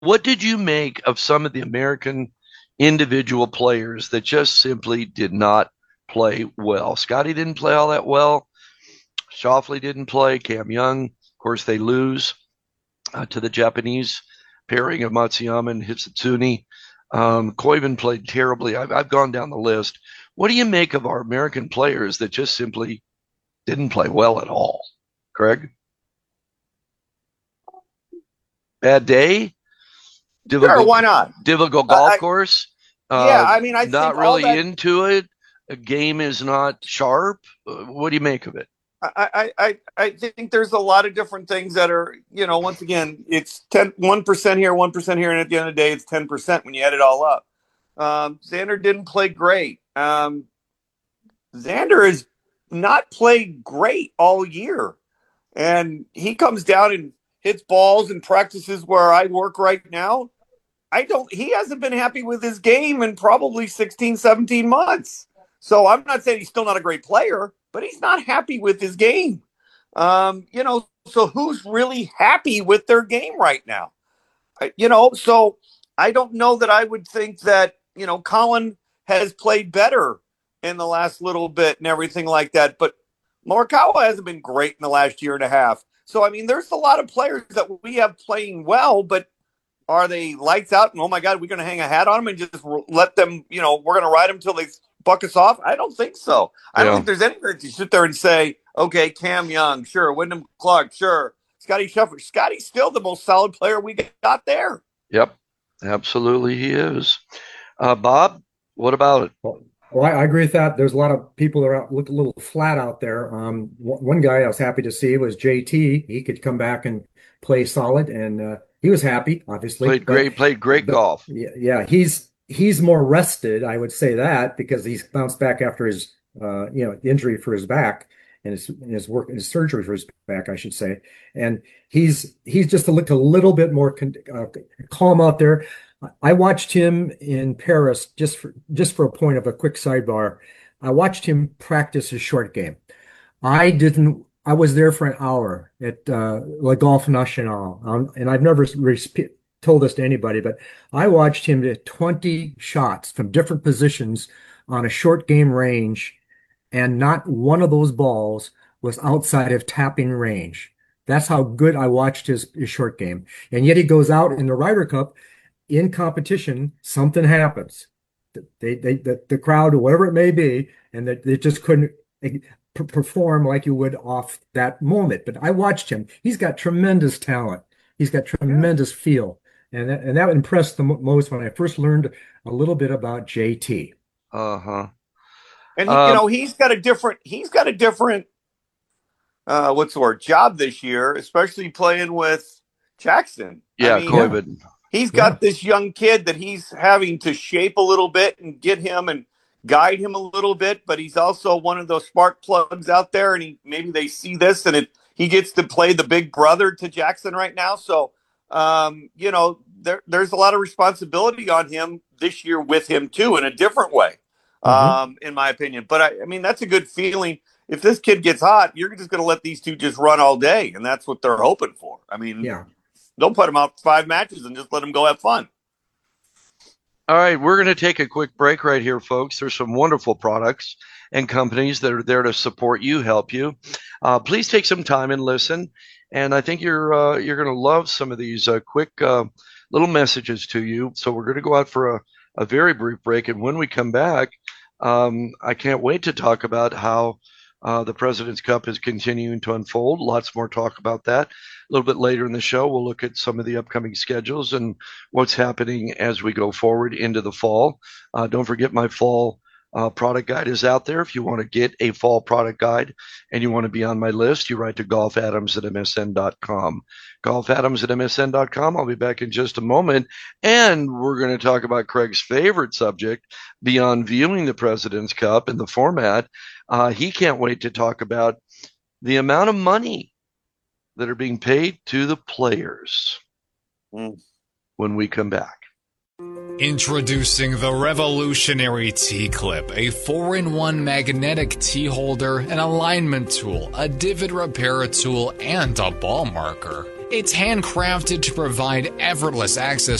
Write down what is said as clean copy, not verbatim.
What did you make of some of the American individual players that just simply did not play well? Scotty didn't play all that well. Shoffley didn't play. Cam Young, of course, they lose to the Japanese pairing of Matsuyama and Hitsutsune. Koivu played terribly. I've gone down the list. What do you make of our American players that just simply didn't play well at all? Craig? Bad day? Sure, why not? Difficult golf course? Yeah, I mean, I not think all really that. into it. A game is not sharp. What do you make of it? I think there's a lot of different things that are, once again, it's 1% here, 1% here, and at the end of the day, it's 10% when you add it all up. Xander didn't play great. Xander has not played great all year, and he comes down and hits balls and practices where I work right now. He hasn't been happy with his game in probably 16, 17 months. So I'm not saying he's still not a great player, but he's not happy with his game. So who's really happy with their game right now? So I don't know that I would think that, Colin has played better in the last little bit and everything like that. But Morikawa hasn't been great in the last year and a half. So, I mean, there's a lot of players that we have playing well, but are they lights out and, oh, my God, we're going to hang a hat on them and just let them, we're going to ride them until they buck us off? I don't think so. I don't think there's anybody to sit there and say, okay, Cam Young, sure. Wyndham Clark, sure. Scotty Scheffler. Scotty's still the most solid player we got there. Yep, absolutely he is. Bob, what about it? Well, I agree with that. There's a lot of people that look a little flat out there. One guy I was happy to see was JT. He could come back and play solid, and he was happy, obviously. Played great golf. Yeah, he's more rested, I would say that, because he's bounced back after his injury for his back and his surgery for his back, I should say. And he's just looked a little bit more calm out there. I watched him in Paris just for a point of a quick sidebar. I watched him practice his short game. I was there for an hour at Le Golf National, and I've never told this to anybody, but I watched him hit 20 shots from different positions on a short game range, and not one of those balls was outside of tapping range. That's how good I watched his short game. And yet he goes out in the Ryder Cup in competition, something happens. The crowd, or whatever it may be, and that they just couldn't perform like you would off that moment. But I watched him. He's got tremendous talent. He's got tremendous feel. And that impressed the most when I first learned a little bit about JT. Uh-huh. And he's got a different what's the word, job this year, especially playing with Jackson. Yeah, I mean, Koivu. He's got this young kid that he's having to shape a little bit and get him and guide him a little bit, but he's also one of those spark plugs out there, and maybe they see this and he gets to play the big brother to Jackson right now. So, there's a lot of responsibility on him this year with him too, in a different way, in my opinion. But I mean, that's a good feeling. If this kid gets hot, you're just going to let these two just run all day, and that's what they're hoping for. I mean, don't put them out 5 matches and just let them go have fun. All right, we're going to take a quick break right here, folks. There's some wonderful products and companies that are there to support you, help you. Please take some time and listen. And I think you're going to love some of these quick little messages to you. So we're going to go out for a very brief break. And when we come back, I can't wait to talk about how the President's Cup is continuing to unfold. Lots more talk about that. A little bit later in the show, we'll look at some of the upcoming schedules and what's happening as we go forward into the fall. Don't forget my fall product guide is out there. If you want to get a fall product guide and you want to be on my list, you write to golfadams@msn.com. golfadams@msn.com. I'll be back in just a moment. And we're going to talk about Craig's favorite subject beyond viewing the President's Cup and the format. He can't wait to talk about the amount of money that are being paid to the players when we come back. Introducing the revolutionary T-Clip, a 4-in-1 magnetic T-holder, an alignment tool, a divot repair tool, and a ball marker. It's handcrafted to provide effortless access